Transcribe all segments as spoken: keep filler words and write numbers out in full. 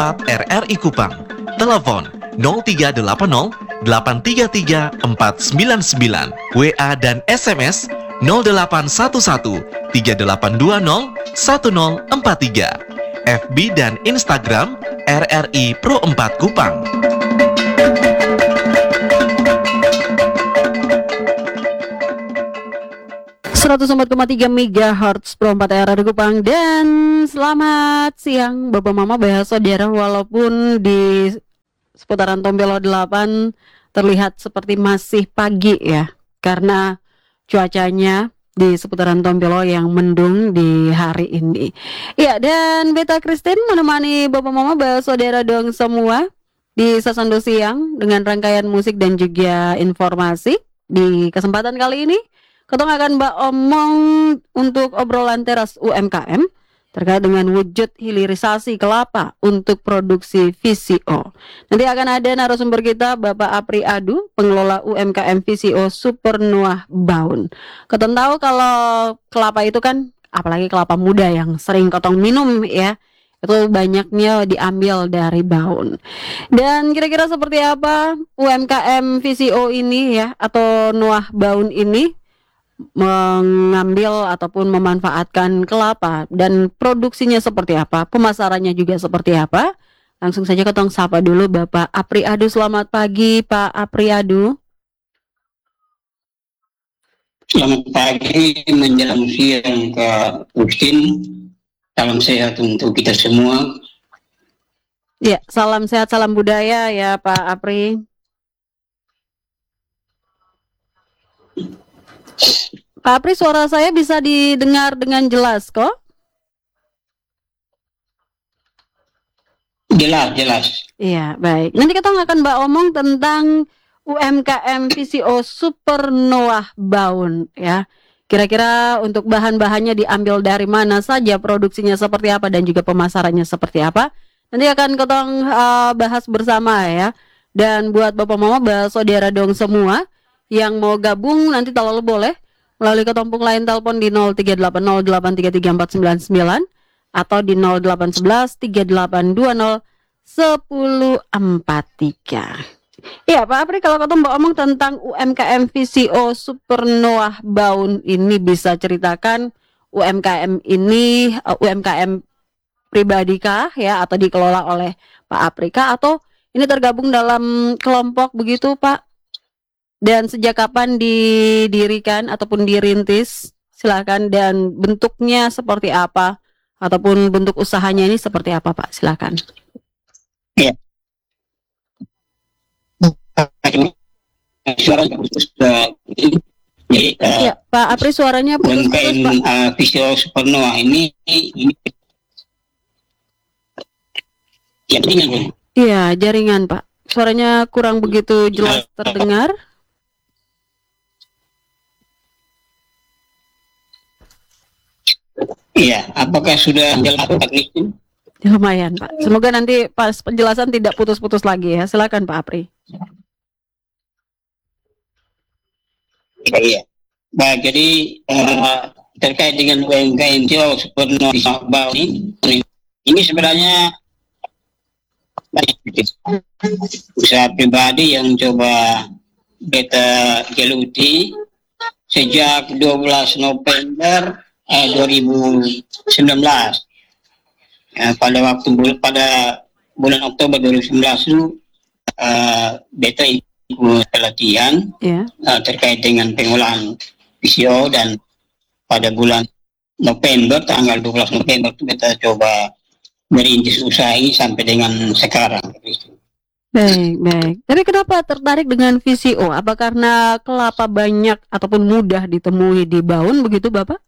empat R R I Kupang. Telepon nol tiga delapan nol delapan tiga tiga empat sembilan sembilan. W A dan S M S nol delapan satu satu tiga delapan dua nol satu nol empat tiga. F B dan Instagram R R I Pro empat Kupang. seratus empat koma tiga megahertz Pro empat R R I Kupang. Dan selamat siang Bapak Mama Bapak Saudara, walaupun di seputaran Tombelo delapan terlihat seperti masih pagi ya, karena cuacanya di seputaran Tombelo yang mendung di hari ini. Ya, dan Beta Christine menemani Bapak Mama Bapak Saudara dong semua di Sasando Siang dengan rangkaian musik dan juga informasi. Di kesempatan kali ini Ketong akan mbak omong untuk obrolan teras U M K M terkait dengan wujud hilirisasi kelapa untuk produksi V C O. Nanti akan ada narasumber kita Bapak Apri Adu, pengelola U M K M V C O Supernoah Baun. Ketong tahu kalau kelapa itu kan, apalagi kelapa muda yang sering ketong minum ya, itu banyaknya diambil dari Baun. Dan kira-kira seperti apa U M K M V C O ini ya, atau Noah Baun ini mengambil ataupun memanfaatkan kelapa, dan produksinya seperti apa, pemasarannya juga seperti apa. Langsung saja ketong sapa dulu Bapak Apri Adu. Selamat pagi Pak Apri Adu. Selamat pagi menjelang siang Kak Justin. Salam sehat untuk kita semua. Ya, salam sehat, salam budaya ya Pak Apri. Pak Apri, suara saya bisa didengar dengan jelas kok? Jelas, jelas. Iya, baik. Nanti kita akan mbak omong tentang U M K M V C O Supernoah Baun ya. Kira-kira untuk bahan-bahannya diambil dari mana saja, produksinya seperti apa, dan juga pemasarannya seperti apa. Nanti akan ketong uh, bahas bersama ya. Dan buat Bapak Mama, Bapak Saudara dong semua yang mau gabung nanti kalau boleh melalui ketompung lain telepon di nol tiga delapan nol delapan tiga tiga empat sembilan sembilan atau di nol delapan satu satu tiga delapan dua nol satu nol empat tiga. Ya Pak Apri, kalau ketemu mau ngomong tentang U M K M V C O Supernoah Baun ini, bisa ceritakan U M K M ini uh, U M K M pribadi kah ya, atau dikelola oleh Pak Apri kah, atau ini tergabung dalam kelompok begitu Pak? Dan sejak kapan didirikan ataupun dirintis? Silakan. Dan bentuknya seperti apa, ataupun bentuk usahanya ini seperti apa Pak? Silakan. Ya. Suaranya putus. Ya, Pak Apri, suaranya putus-putus Pak. Uh, V C O Supernoah ini, ini ya, jaringan. Iya, jaringan Pak. Suaranya kurang begitu jelas terdengar. Iya, apakah sudah jelas teknisnya? Lumayan Pak. Semoga nanti pas penjelasan tidak putus-putus lagi ya. Silakan Pak Apri. Ya, iya. Baik, jadi uh, terkait dengan U M K M V C O Supernoah Baun ini, ini sebenarnya usaha pribadi yang coba beta geluti sejak dua belas November eh, dua ribu sembilan belas. Ya, pada waktu bul- pada bulan Oktober dua ribu sembilan belas itu uh, beta ikut pelatihan yeah. uh, terkait dengan pengolahan V C O, dan pada bulan November, tanggal dua belas November itu beta coba merintis usaha ini sampai dengan sekarang. Baik, baik. Tapi kenapa tertarik dengan V C O? Apa karena kelapa banyak ataupun mudah ditemui di Baun begitu Bapak?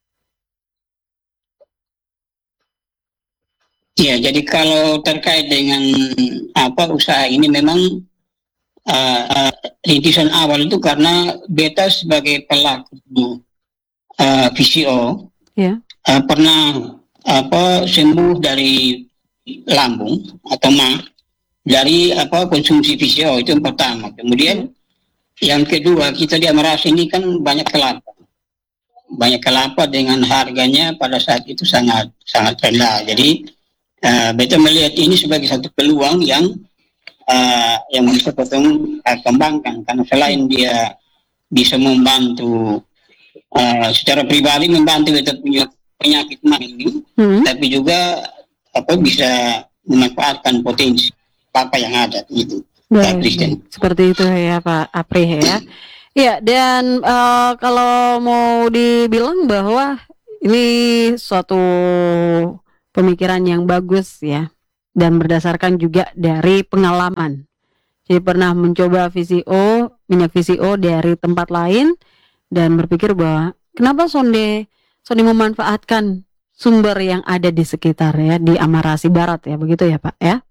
Ya, jadi kalau terkait dengan apa usaha ini, memang uh, uh, rintisan awal itu karena beta sebagai pelaku uh, V C O yeah. uh, pernah apa sembuh dari lambung atau mah dari apa konsumsi V C O, itu yang pertama. Kemudian hmm. yang kedua, kita di Amaras ini kan banyak kelapa, banyak kelapa dengan harganya pada saat itu sangat sangat rendah. Jadi Uh, beta melihat ini sebagai satu peluang yang uh, yang bisa potong uh, kembangkan, karena selain dia bisa membantu uh, secara pribadi membantu beta punya penyakit mah ini, hmm. tapi juga apa bisa memanfaatkan potensi apa yang ada gitu. Pak Kristen. Seperti itu ya Pak Apri ya. Ya, dan uh, kalau mau dibilang bahwa ini suatu pemikiran yang bagus ya, dan berdasarkan juga dari pengalaman. Jadi pernah mencoba V C O, minyak V C O dari tempat lain, dan berpikir bahwa kenapa sonde sonde memanfaatkan sumber yang ada di sekitar ya, di Amarasi Barat ya, begitu ya Pak ya?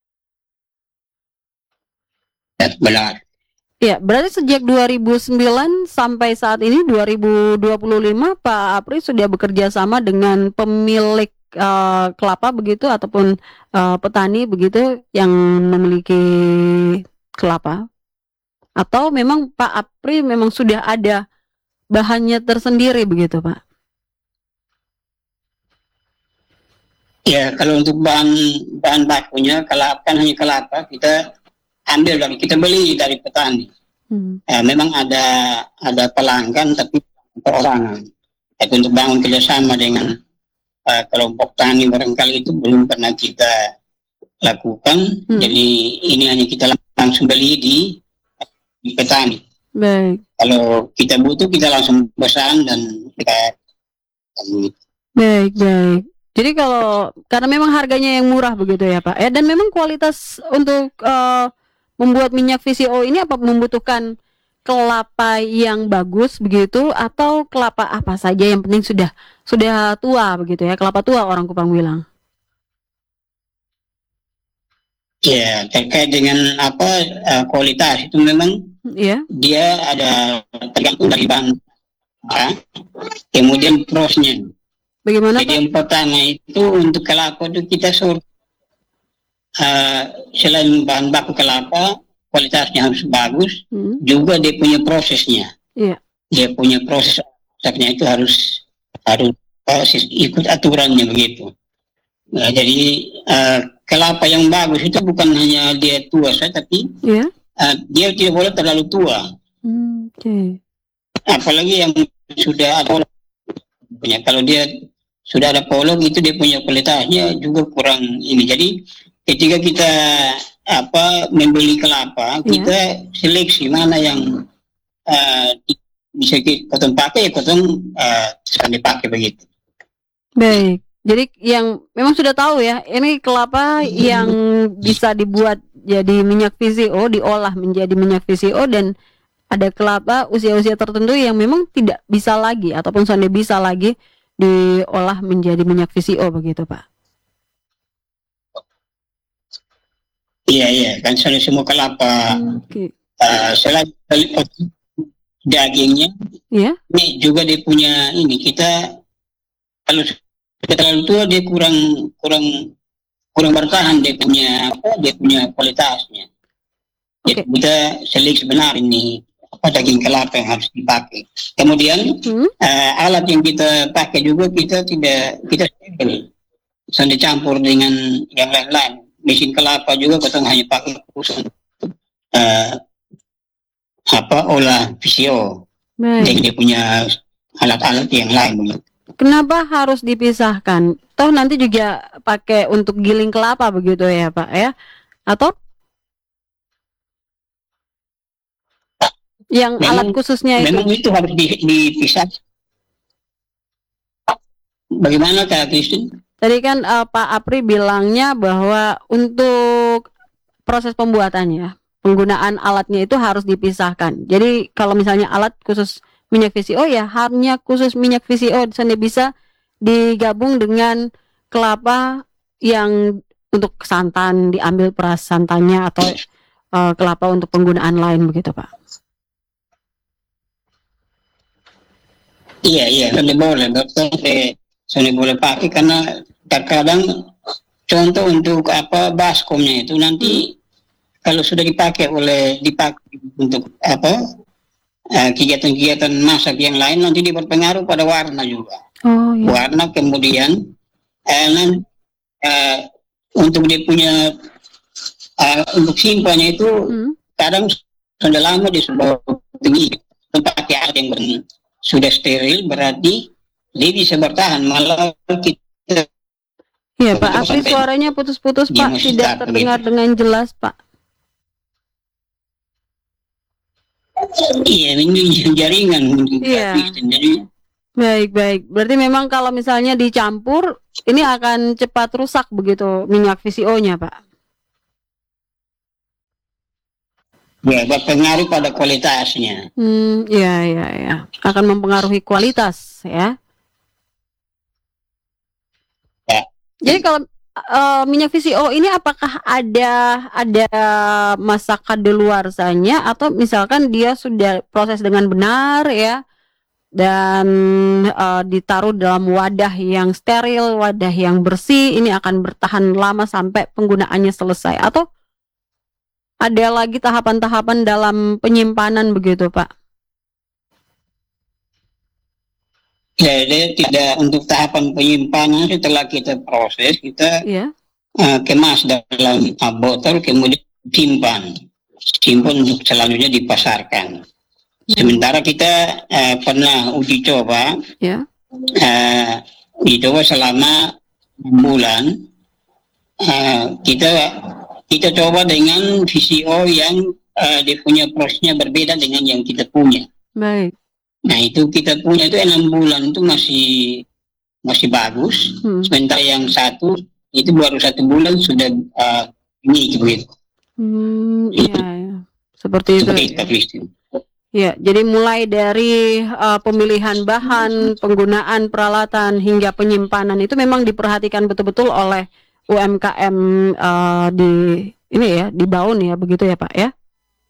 Benar. Ya, berarti sejak dua ribu sembilan sampai saat ini dua ribu dua puluh lima Pak Apri sudah bekerja sama dengan pemilik uh, kelapa begitu ataupun uh, petani begitu yang memiliki kelapa, atau memang Pak Apri memang sudah ada bahannya tersendiri begitu Pak? Ya, kalau untuk bahan bahan bakunya kelapa kan hanya kelapa kita ambil dari kita beli dari petani. Hmm. Ya, memang ada ada pelanggan tapi perorangan. Tapi untuk bangun kerjasama dengan uh, kelompok tani barangkali itu belum pernah kita lakukan. Hmm. Jadi ini hanya kita langsung beli di, di petani. Baik. Kalau kita butuh kita langsung pesan dan kita. Baik baik. Jadi kalau karena memang harganya yang murah begitu ya Pak. Ya, dan memang kualitas untuk uh, membuat minyak V C O ini apa membutuhkan kelapa yang bagus begitu atau kelapa apa saja yang penting sudah sudah tua begitu ya, kelapa tua orang Kupang bilang. Ya, terkait dengan apa uh, kualitas itu memang yeah. Dia ada tergantung dari bahan, uh, kemudian prosesnya. Bagaimana? Jadi yang pertama itu untuk kelapa itu kita suruh Uh, selain bahan baku kelapa kualitasnya harus bagus, hmm. juga dia punya prosesnya, yeah. Dia punya proses masaknya itu harus harus proses ikut aturannya begitu. Nah, jadi uh, kelapa yang bagus itu bukan hanya dia tua saja, tapi yeah. uh, dia tidak boleh terlalu tua. Hmm, okay. Apalagi yang sudah ada punya, kalau dia sudah ada polong itu dia punya kualitasnya juga kurang ini. Jadi ketika kita apa membeli kelapa, yeah. Kita seleksi mana yang uh, bisa kita pakai, kita uh, dipakai begitu. Baik, jadi yang memang sudah tahu ya, ini kelapa yang bisa dibuat jadi minyak V C O, diolah menjadi minyak V C O, dan ada kelapa usia-usia tertentu yang memang tidak bisa lagi ataupun sudah bisa lagi diolah menjadi minyak V C O begitu Pak. Iya iya kan semua kelapa, okay. uh, selain dagingnya, yeah. Ini juga dia punya ini kita kalau terlalu tua dia kurang kurang kurang bertahan dia punya apa dia punya kualitasnya. Okay. Jadi kita seleksi benar ini apa daging kelapa yang harus dipakai. Kemudian hmm? uh, alat yang kita pakai juga kita tidak kita steril, bisa dicampur dengan yang lain-lain. Mesin kelapa juga kita hanya pakai khusus uh, apa olah V C O. Baik. Jadi dia punya alat-alat yang lain. Kenapa harus dipisahkan? Toh nanti juga pakai untuk giling kelapa begitu ya Pak ya? Atau yang memang, alat khususnya itu? Memang itu harus dipisah. Bagaimana Kak Kristen? Tadi kan uh, Pak Apri bilangnya bahwa untuk proses pembuatannya, penggunaan alatnya itu harus dipisahkan. Jadi kalau misalnya alat khusus minyak V C O ya hanya khusus minyak V C O, misalnya bisa digabung dengan kelapa yang untuk santan diambil peras santannya atau uh, kelapa untuk penggunaan lain begitu Pak. Iya iya, boleh boleh, boleh. Saya boleh pakai karena terkadang contoh untuk apa baskomnya itu nanti hmm. kalau sudah dipakai oleh dipakai untuk apa uh, kegiatan-kegiatan masak yang lain nanti dia berpengaruh pada warna juga. Oh, iya. Warna kemudian uh, nanti, uh, untuk dia punya uh, untuk simpannya itu Hmm. kadang sudah lama di sebuah tinggi tempat air yang ber- sudah steril, berarti dia bisa bertahan. Malah kita Iya, Pak coba Apri, sampai suaranya putus-putus, dia Pak. masih Tidak start terdengar begitu. dengan jelas, Pak. Iya, ini jaringan mungkin Iya. Kristen. Jadi Baik, baik. Berarti memang kalau misalnya dicampur, ini akan cepat rusak begitu minyak V C O-nya, Pak. ya berpengaruh pada kualitasnya. Hmm, ya, ya, ya. Akan mempengaruhi kualitas, ya. Ya. Jadi kalau eh, minyak V C O ini apakah ada ada masa kadaluarsanya atau misalkan dia sudah proses dengan benar ya dan eh, ditaruh dalam wadah yang steril, wadah yang bersih, ini akan bertahan lama sampai penggunaannya selesai atau ada lagi tahapan-tahapan dalam penyimpanan begitu, Pak? Jadi tidak untuk tahapan penyimpanan setelah kita proses, kita Iya. uh, kemas dalam uh, botol, kemudian simpan, simpan untuk selanjutnya dipasarkan. Sementara kita uh, pernah uji coba, Ya. uh, uji coba selama enam bulan. Uh, kita kita coba dengan V C O yang uh, dia punya prosesnya berbeda dengan yang kita punya. Baik. Nah itu kita punya itu enam bulan itu masih masih bagus. Hmm. Sementara yang satu itu baru satu bulan sudah uh, ini begitu. Hmm, iya, ya. Seperti itu. Seperti Ya. itu, Kristen. Ya, jadi mulai dari uh, pemilihan bahan, penggunaan peralatan hingga penyimpanan itu memang diperhatikan betul-betul oleh U M K M uh, di ini ya, di Baun ya, begitu ya, Pak ya?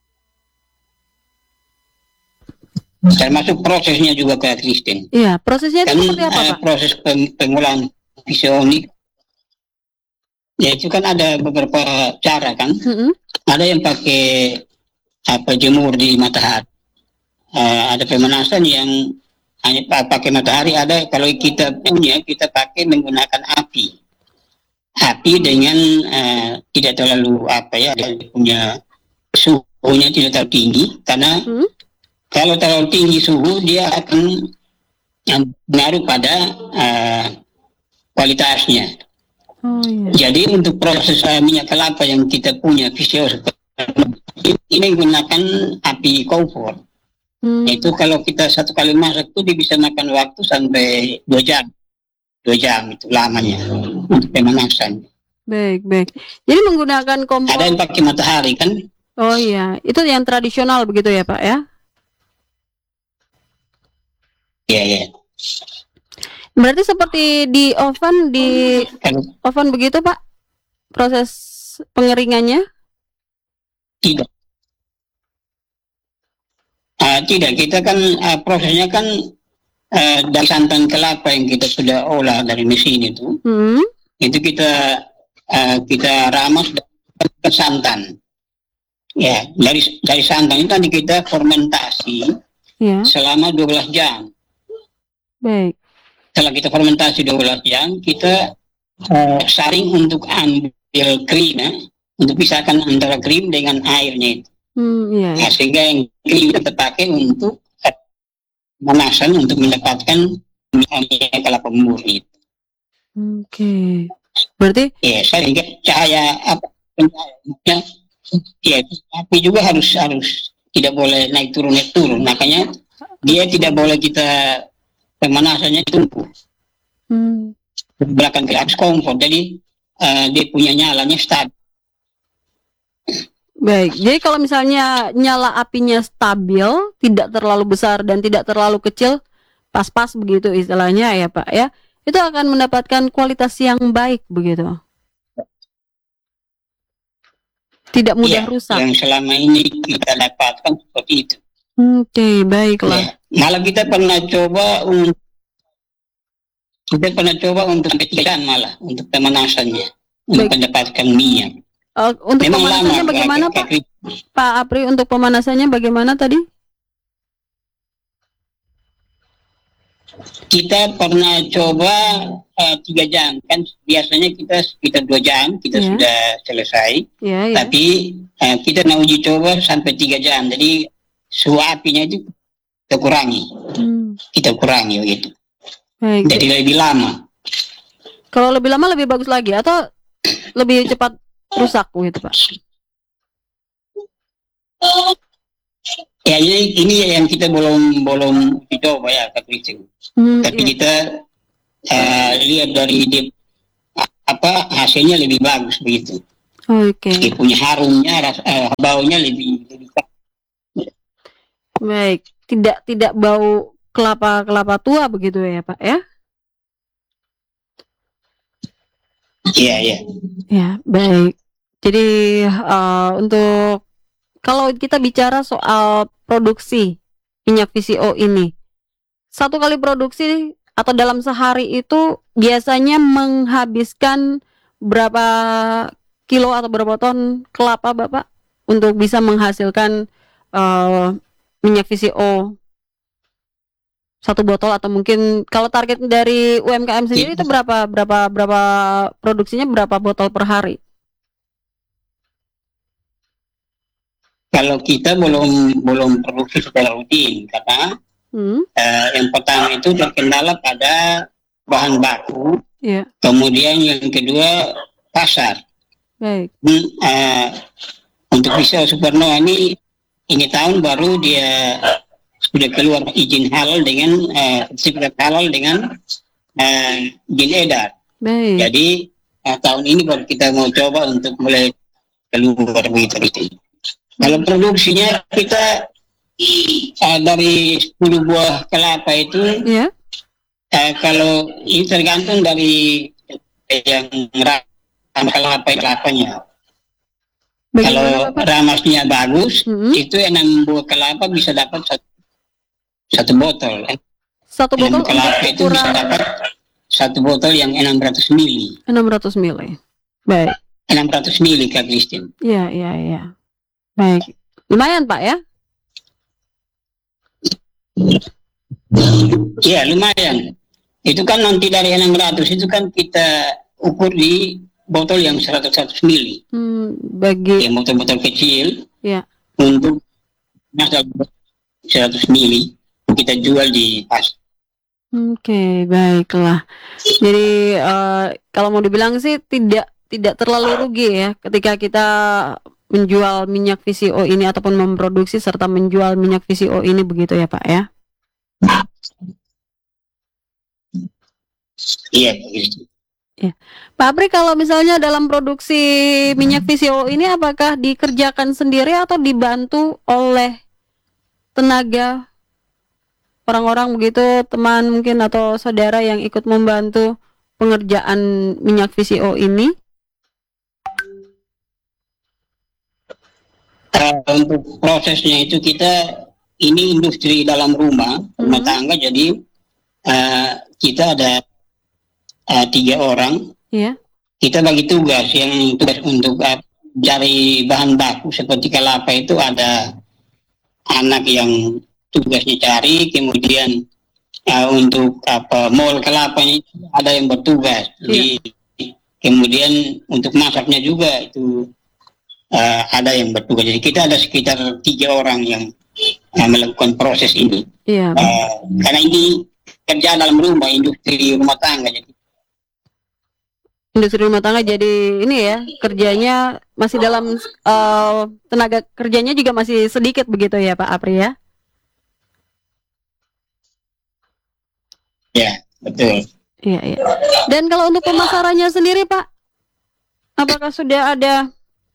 Termasuk prosesnya juga Kak Kristen. Iya, prosesnya itu Kan seperti apa, uh, Pak? proses peng- pengolahan visionik, ya itu kan ada beberapa cara kan. Mm-mm. Ada yang pakai apa jemur di matahari. Uh, ada pemanasan yang hanya pakai matahari. Ada kalau kita punya kita pakai menggunakan api. Api dengan uh, tidak terlalu apa ya, dia punya suhunya tidak terlalu tinggi karena Hmm? kalau terlalu tinggi suhu dia akan mengaruh pada uh, kualitasnya. Oh iya. Jadi untuk proses uh, minyak kelapa yang kita punya visio ini menggunakan api kompor. Hmm. Itu kalau kita satu kali masak itu dia bisa makan waktu sampai dua jam. Dua jam itu lamanya untuk pemanasan. Baik, baik. Jadi menggunakan kompor. Ada yang pakai matahari kan? Oh iya, itu yang tradisional begitu ya, Pak ya? Iya, iya. Berarti seperti di oven, di Kalau oven begitu, Pak? Proses pengeringannya? tidak. Uh, tidak, kita kan uh, prosesnya kan uh, dari santan kelapa yang kita sudah olah dari mesin itu, Hmm. itu kita uh, kita ramas ke santan. Ya, dari dari santan itu nanti kita fermentasi Ya, selama dua belas jam. baik. Setelah kita fermentasi dua belas jam, kita uh, saring untuk ambil krim, ya, untuk pisahkan antara krim dengan airnya itu. Hmm, iya, iya. Nah, sehingga yang krim kita pakai untuk pemanasan untuk mendapatkan minyak kelapa murni. Oke. Berarti Ya, sehingga cahaya apa cahaya, ya, tapi juga harus harus tidak boleh naik turun naik turun. Makanya dia tidak boleh kita pemanasannya tumpuh hmm, ke belakang ke harus kompor. Jadi uh, dia punya nyalanya stabil. baik. Jadi kalau misalnya nyala apinya stabil, tidak terlalu besar dan tidak terlalu kecil, pas-pas begitu istilahnya ya, Pak ya. Itu akan mendapatkan kualitas yang baik begitu. Tidak mudah Ya, rusak. yang selama ini kita dapatkan seperti itu. Oke, baiklah. Ya. Malah kita pernah coba untuk kita pernah coba untuk ikan malah untuk pemanasannya untuk Baik. mendapatkan minyak. Uh, untuk Memang pemanasannya lama, bagaimana, Kak- Pak? Kak- Pak Apri, untuk pemanasannya bagaimana tadi? kita pernah coba uh, tiga jam, kan biasanya kita sekitar dua jam kita Ya. sudah selesai, Ya, ya. tapi uh, kita mau uji coba sampai tiga jam, jadi suhu apinya itu kita kurangi, Hmm. kita kurangi begitu, Baik. jadi lebih lama. Kalau lebih lama lebih bagus lagi atau lebih cepat rusak gitu, Pak? Ya ini, ini yang kita belum belum dicoba ya Kak Christine. Hmm, Tapi iya. kita uh, lihat dari dia, apa hasilnya lebih bagus begitu. Oke. Dia punya harumnya, ras, uh, baunya lebih lebih. Baik. Tidak tidak bau kelapa kelapa tua begitu ya, Pak ya? Iya iya. Ya, baik. Jadi uh, untuk kalau kita bicara soal produksi minyak V C O ini, satu kali produksi atau dalam sehari itu biasanya menghabiskan berapa kilo atau berapa ton kelapa, Bapak, untuk bisa menghasilkan uh, minyak V C O satu botol, atau mungkin kalau target dari U M K M sendiri itu berapa berapa berapa produksinya, berapa botol per hari? Kalau kita belum belum produksi secara rutin karena Hmm, uh, yang pertama itu terkendala pada bahan baku, ya, kemudian yang kedua pasar. baik. Hmm, uh, untuk pisau Supernova ini ini tahun baru dia sudah keluar izin halal dengan uh, sertifikat halal dengan uh, izin edar. Baik. Jadi uh, tahun ini baru kita mau coba untuk mulai keluar begitu. Kalau produksinya kita uh, dari sepuluh buah kelapa itu, Ya. uh, kalau ini tergantung dari yang ram kelapa kelapanya. Kalau Bagaimana, Bapak? ramasnya bagus, Hmm, itu enam buah kelapa bisa dapat satu, satu botol. satu Enam botol kelapa untuk itu bisa ukuran dapat satu botol yang enam ratus mili. enam ratus mili. Baik. enam ratus mili Kak Christine. Iya, iya, iya. Baik. Lumayan, Pak ya? Iya lumayan. Itu kan nanti dari enam ratus itu kan kita ukur di botol yang seratus seratus mili. Hmm, bagi Yang botol-botol kecil ya. untuk masa seratus mili kita jual di pasar. Oke, baiklah. Jadi eh, kalau mau dibilang sih tidak tidak terlalu rugi ya ketika kita menjual minyak V C O ini ataupun memproduksi serta menjual minyak V C O ini, begitu ya, Pak ya? Iya Kak Christine. Pak Apri, kalau misalnya dalam produksi minyak V C O ini apakah dikerjakan sendiri atau dibantu oleh tenaga orang-orang begitu, teman mungkin atau saudara yang ikut membantu pengerjaan minyak V C O ini? Uh, untuk prosesnya itu kita ini industri dalam rumah rumah Mhm. tangga, jadi uh, kita ada uh, tiga orang. Ya. Kita bagi tugas, yang tugas untuk uh, cari bahan baku seperti kelapa itu ada anak yang tugasnya cari, kemudian uh, untuk apa mol kelapanya ada yang bertugas. Jadi, kemudian untuk masaknya juga itu uh, ada yang bertugas. Jadi kita ada sekitar tiga orang yang uh, melakukan proses ini. Iya. Uh, karena ini kerja dalam rumah, industri rumah tangga. Jadi Industri rumah tangga, jadi ini ya kerjanya masih dalam eh, tenaga kerjanya juga masih sedikit begitu ya, Pak Apri ya? ya betul. Iya, iya. Dan kalau untuk pemasarannya sendiri, Pak, apakah sudah ada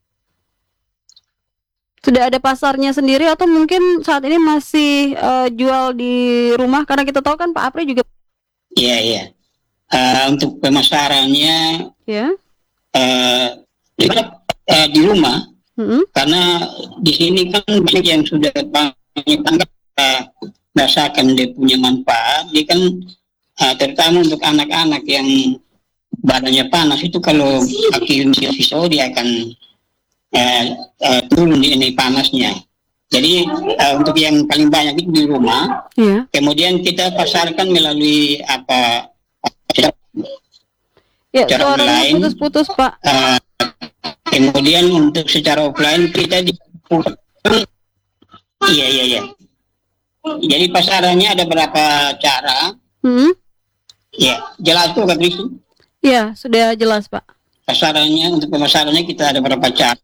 sudah ada pasarnya sendiri atau mungkin saat ini masih eh, jual di rumah? Karena kita tahu kan Pak Apri juga Iya iya. Uh, untuk pemasarannya ya. uh, uh, di rumah, Mm-mm. karena di sini kan banyak yang sudah banyak tanggap uh, merasakan dia punya manfaat. Dia kan uh, terutama untuk anak-anak yang badannya panas itu, kalau pakai pisau dia akan uh, uh, turun di ini panasnya. Jadi uh, untuk yang paling banyak itu di rumah. Iya. Kemudian kita pasarkan melalui apa? Ya, Secara suaranya online. putus-putus, Pak. Uh, kemudian untuk secara offline kita di iya iya iya. Jadi pasarannya ada beberapa cara. Hmm? Ya, jelas tuh Kak Kristi. Iya, sudah jelas, Pak. Pasarannya untuk pemasarannya kita ada beberapa cara.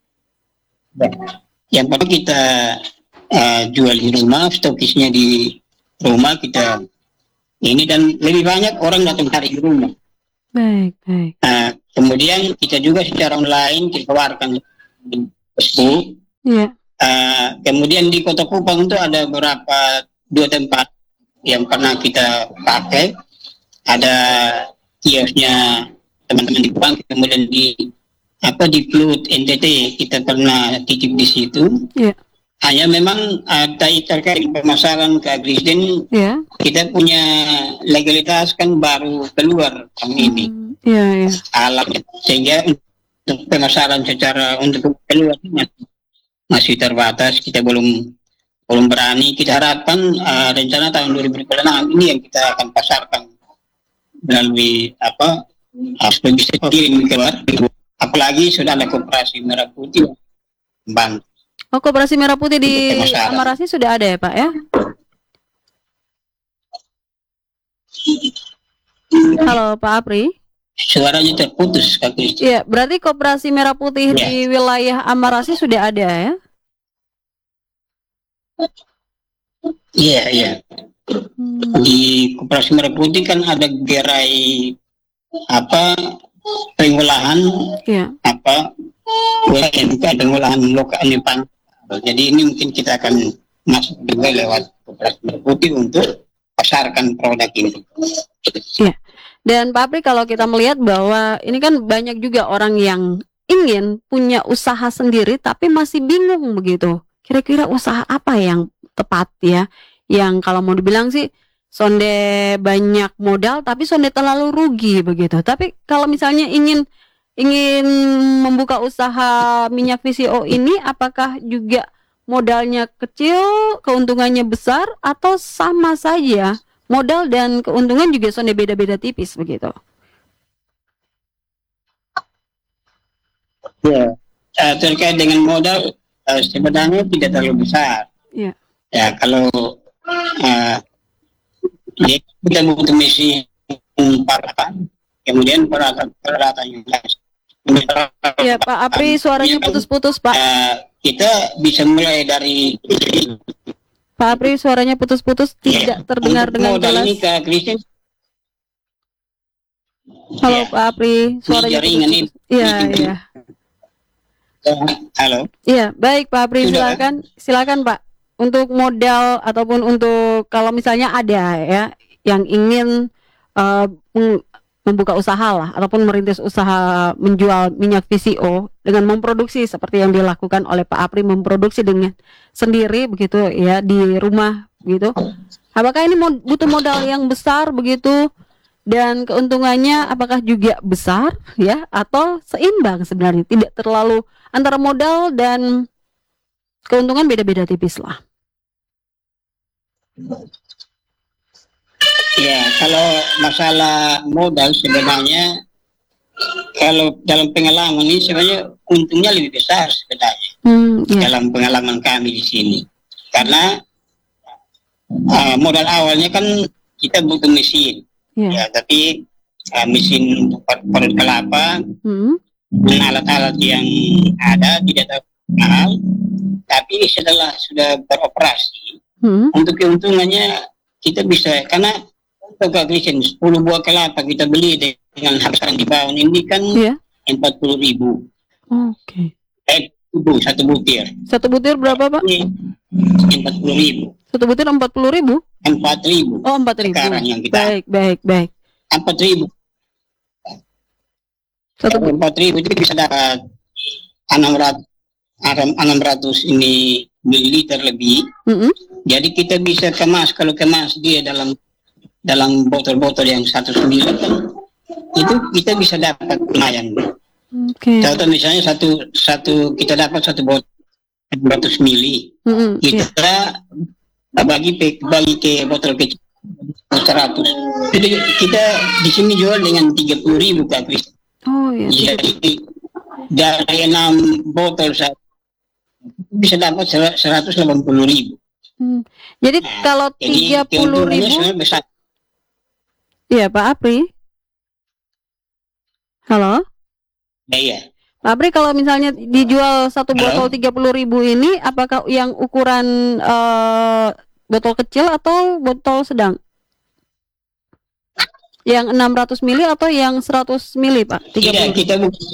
Yang pertama kita uh, jual di rumah, stokisnya di rumah kita ini, dan lebih banyak orang datang cari di rumah. Baik, baik. Uh, kemudian kita juga secara online kita tawarkan di Facebook. Iya. Uh, kemudian di Kota Kupang itu ada beberapa dua tempat yang pernah kita pakai. Ada kiosnya teman-teman di Kupang, kemudian di apa di Klut N T T kita pernah titip di situ. Iya. Hanya memang ada terkait pemasaran ke Agrisden, Iya. kita punya legalitas kan baru keluar tahun ini. Hmm, Iya, iya. Alat sehingga untuk pemasaran secara untuk keluar masih, masih terbatas. Kita belum belum berani. Kita harapkan uh, rencana tahun dua ribu dua puluh enam ini yang kita akan pasarkan melalui apa uh, bisa kirim keluar. Apalagi sudah ada koperasi Merah Putih membantu. Oh, Koperasi Merah Putih di Pemasaran. Amarasi sudah ada ya, Pak ya? Halo, Pak Apri. Suaranya terputus Kak Kristi. Iya, berarti Koperasi Merah Putih Ya. di wilayah Amarasi sudah ada ya? Iya iya. Hmm. Di Koperasi Merah Putih kan ada gerai apa pengolahan Iya. apa U M K pengolahan lokal Jepang. Jadi ini mungkin kita akan masuk juga lewat Koperasi Merah Putih untuk pasarkan produk ini. Iya. Dan Pak Apri, kalau kita melihat bahwa ini kan banyak juga orang yang ingin punya usaha sendiri tapi masih bingung begitu. Kira-kira usaha apa yang tepat ya? Yang kalau mau dibilang sih sonde banyak modal tapi sonde terlalu rugi begitu. Tapi kalau misalnya ingin ingin membuka usaha minyak V C O ini, apakah juga modalnya kecil, keuntungannya besar, atau sama saja modal dan keuntungan juga sonde beda-beda tipis begitu? Ya. Uh, terkait dengan modal uh, sebenarnya tidak terlalu besar. Iya. Ya kalau uh, ya, kita butuh mesin peralatan, kemudian peralatan peralatan yang lain. Ya, Pak Apri, suaranya putus-putus, Pak. Uh, kita bisa mulai dari Pak Apri, suaranya putus-putus, tidak terdengar untuk dengan modal jelas. ini ke Kristen. Halo, Ya. Pak Apri, suaranya jaringan ini. putus-putus. Iya, iya. Halo. Iya, baik Pak Apri, Sudah. silakan, silakan Pak. Untuk modal ataupun untuk kalau misalnya ada ya yang ingin uh, meng- membuka usaha lah ataupun merintis usaha menjual minyak V C O dengan memproduksi seperti yang dilakukan oleh Pak Apri, memproduksi dengan sendiri begitu ya di rumah begitu. Apakah ini mod- butuh modal yang besar begitu dan keuntungannya apakah juga besar ya atau seimbang sebenarnya, tidak terlalu antara modal dan keuntungan beda-beda tipis lah. Ya, kalau masalah modal sebenarnya kalau dalam pengalaman ini sebenarnya untungnya lebih besar sebenarnya Hmm, ya. dalam pengalaman kami di sini. Karena uh, modal awalnya kan kita butuh mesin, Ya. ya, tapi uh, mesin untuk parut kelapa Hmm, dan alat-alat yang ada tidak terlalu mahal. Tapi setelah sudah beroperasi, hmm, untuk keuntungannya kita bisa, karena untuk Kristen sepuluh buah kelapa kita beli dengan harga di bawah ini kan ya. empat puluh ribu. Oke. Eh, itu satu butir. Satu butir berapa Pak? Ini empat puluh ribu. Satu butir empat puluh ribu? Empat ribu. Oh, empat ribu. Sekarang yang kita Baik, baik, baik. empat ribu. Satu butir. Empat ribu itu bisa dapat enam ratus enam ratus ini mililiter lebih. Mm-mm. Jadi kita bisa kemas, kalau kemas dia dalam dalam botol-botol yang satu sembilan kan, itu kita bisa dapat lumayan. Oke. Contoh misalnya satu satu kita dapat satu botol enam ratus mili. Mm-mm, iya. Kita bagi pe- bagi ke botol kecil seratus. Jadi kita di sini jual dengan tiga puluh ribu Kak Kris. Oh ya, tiga puluh. Jadi dari enam botol saya bisa dapat seratus delapan puluh ribu. Hmm. Jadi Nah, kalau jadi tiga puluh keuntungannya ribu, sebenarnya besar. iya Pak Apri. Halo, Ya, iya. Pak Apri, kalau misalnya dijual satu Halo? botol tiga puluh ribu ini, apakah yang ukuran eh, botol kecil atau botol sedang? Yang enam ratus mili atau yang seratus mili Pak? Tidak, tiga puluh ribu. kita bu-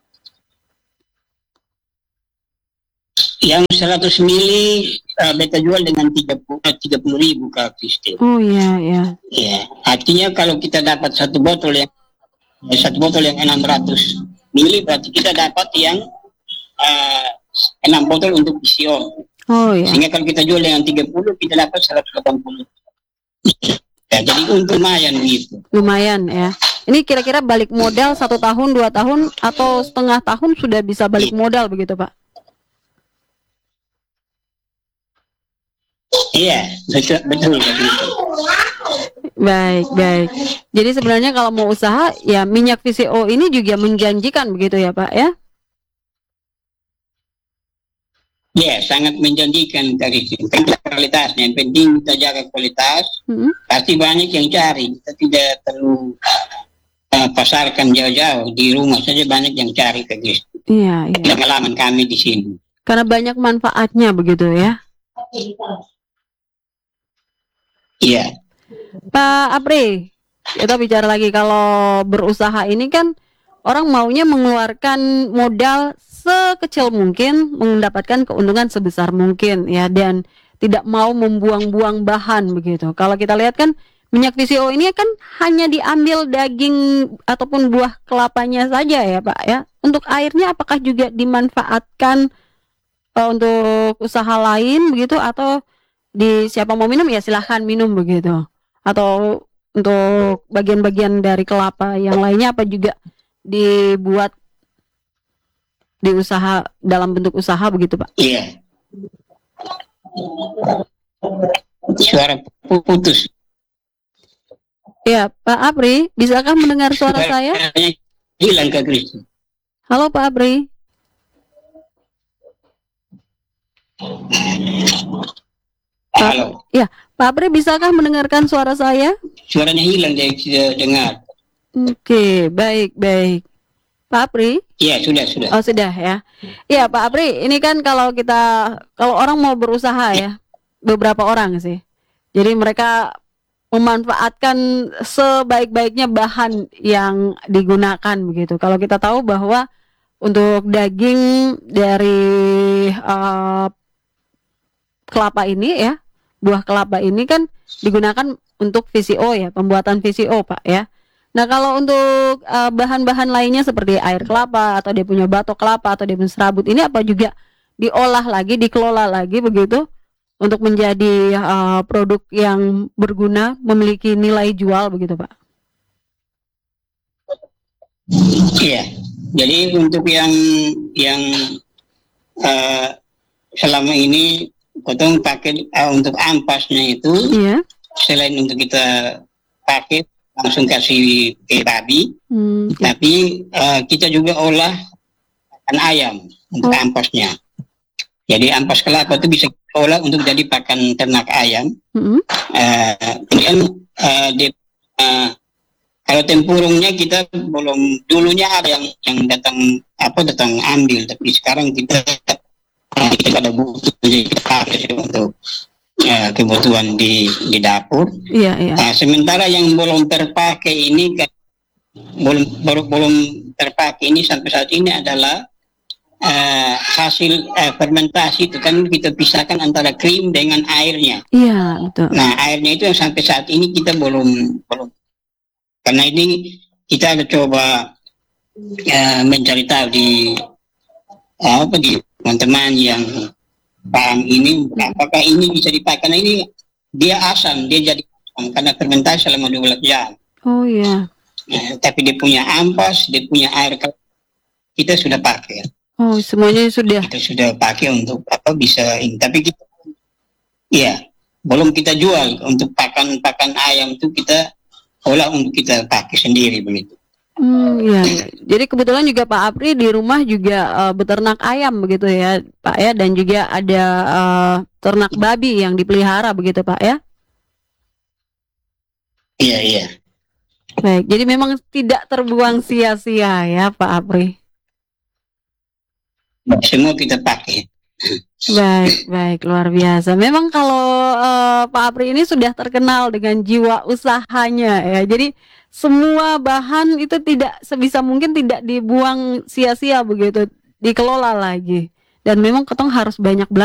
yang seratus mili uh, beta jual dengan tiga puluh ribu Kak Kristi. Oh iya, ya. Ya, artinya kalau kita dapat satu botol yang satu botol yang enam ratus mili, berarti kita dapat yang uh, enam botol untuk P C O. Oh ya. Sehingga kalau kita jual dengan tiga puluh, kita dapat seratus delapan puluh. Ya, jadi untung lumayan gitu. Lumayan ya. Ini kira-kira balik modal satu tahun, dua tahun, atau setengah tahun sudah bisa balik modal begitu Pak? Iya, betul, betul, betul. Baik, baik. Jadi sebenarnya kalau mau usaha, ya minyak V C O ini juga menjanjikan begitu ya Pak ya? Ya, sangat menjanjikan dari sini. Kualitasnya, yang penting kita jaga kualitas. Hmm? Pasti banyak yang cari. Kita tidak perlu uh, pasarkan jauh-jauh, di rumah saja banyak yang cari ke guys. Iya, iya. Pengalaman kami di sini. Karena banyak manfaatnya begitu ya. Iya. Pak Apri, kita bicara lagi kalau berusaha ini kan orang maunya mengeluarkan modal sekecil mungkin, mendapatkan keuntungan sebesar mungkin ya, dan tidak mau membuang-buang bahan begitu. Kalau kita lihat kan minyak V C O ini kan hanya diambil daging ataupun buah kelapanya saja ya Pak ya. Untuk airnya apakah juga dimanfaatkan uh, untuk usaha lain begitu, atau di siapa mau minum ya silahkan minum begitu, atau untuk bagian-bagian dari kelapa yang lainnya apa juga dibuat di usaha dalam bentuk usaha begitu Pak? Iya. Suara putus. Ya Pak Apri, bisakah mendengar suara saya? Hilang ke Kristi. Halo Pak Apri. Halo. Ya, Pak Apri bisakah mendengarkan suara saya? Suaranya hilang, dia tidak dengar. Oke, baik, baik. Pak Apri? Iya, sudah, sudah. Oh, sudah ya. Iya, Pak Apri, ini kan kalau kita, kalau orang mau berusaha ya, beberapa orang sih. Jadi mereka memanfaatkan sebaik-baiknya bahan yang digunakan begitu. Kalau kita tahu bahwa untuk daging dari uh, kelapa ini ya, buah kelapa ini kan digunakan untuk V C O ya, pembuatan V C O Pak ya. Nah kalau untuk uh, bahan-bahan lainnya seperti air kelapa atau dia punya batok kelapa atau dia punya serabut, ini apa juga diolah lagi, dikelola lagi begitu untuk menjadi uh, produk yang berguna, memiliki nilai jual begitu Pak? Iya, jadi untuk yang yang uh, selama ini potong pakai uh, untuk ampasnya itu, Iya. selain untuk kita pakai langsung kasih ke babi, Hmm, okay. tapi uh, kita juga olah pakan ayam untuk Oh. ampasnya. Jadi ampas kelapa itu bisa kita olah untuk jadi pakan ternak ayam. Mm-hmm. Uh, kemudian uh, dia, uh, kalau tempurungnya kita belum, dulunya ada yang yang datang apa datang ambil, tapi sekarang kita uh, kita ada butuh jadi kita pakai untuk uh, kebutuhan di di dapur. Iya, iya. Nah, sementara yang belum terpakai ini kan, belum baru belum terpakai ini sampai saat ini adalah uh, hasil uh, fermentasi itu kan kita pisahkan antara krim dengan airnya. Iya, betul. Nah, airnya itu yang sampai saat ini kita belum belum karena ini kita ada coba uh, mencari tahu di uh, apa di teman-teman yang paham ini apakah ini bisa dipakai. Karena ini dia asam, dia jadi asam karena fermentasi selama dua belas jam. Oh iya. Nah, tapi dia punya ampas, dia punya air, kita sudah pakai. Oh, semuanya sudah. Kita sudah pakai untuk apa bisa ini. Tapi kita, ya belum kita jual untuk pakan-pakan ayam itu kita olah untuk kita pakai sendiri begitu. Hmm, ya. Jadi kebetulan juga Pak Apri di rumah juga uh, beternak ayam begitu ya, Pak ya, dan juga ada uh, ternak babi yang dipelihara begitu, Pak ya. Iya, iya. Baik, jadi memang tidak terbuang sia-sia ya, Pak Apri. Semua kita pakai. Baik, baik, luar biasa. Memang kalau uh, Pak Apri ini sudah terkenal dengan jiwa usahanya ya. Jadi semua bahan itu tidak sebisa mungkin tidak dibuang sia-sia begitu, dikelola lagi. Dan memang ketong harus banyak belajar.